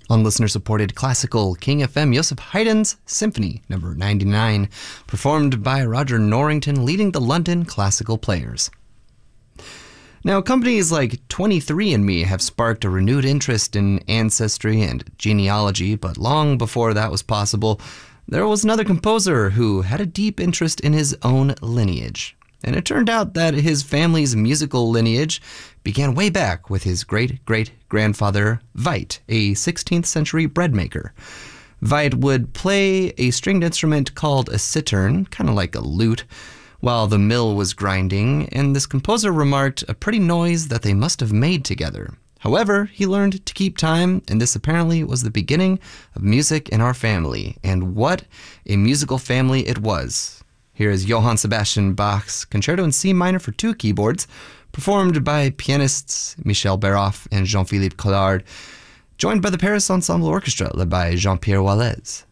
On listener-supported classical King FM, Joseph Haydn's Symphony No. 99, performed by Roger Norrington, leading the London Classical Players. Now, companies like 23andMe have sparked a renewed interest in ancestry and genealogy, but long before that was possible, there was another composer who had a deep interest in his own lineage. And it turned out that his family's musical lineage began way back with his great-great-grandfather, Veit, a 16th century bread maker. Veit would play a stringed instrument called a cittern, kind of like a lute, while the mill was grinding, and this composer remarked a pretty noise that they must have made together. However, he learned to keep time, and this apparently was the beginning of music in our family. And what a musical family it was. Here is Johann Sebastian Bach's Concerto in C minor for 2 keyboards, performed by pianists Michel Baroff and Jean-Philippe Collard, joined by the Paris Ensemble Orchestra led by Jean-Pierre Wallez.